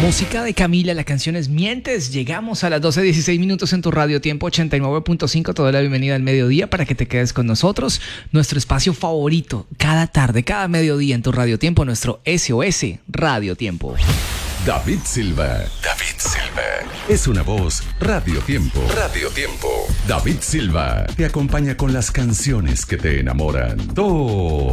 Música de Camila, la canción es Mientes. Llegamos a las 12:16 minutos en tu radio Tiempo 89.5. Te doy la bienvenida al mediodía para que te quedes con nosotros. Nuestro espacio favorito, cada tarde, cada mediodía en tu radio Tiempo, nuestro SOS Radio Tiempo. David Silva. Es una voz Radio Tiempo. David Silva te acompaña con las canciones que te enamoran. Todo